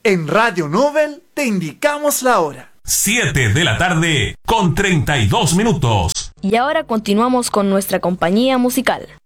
En Radio Nobel te indicamos la hora. 7:32 p.m. Y ahora continuamos con nuestra compañía musical.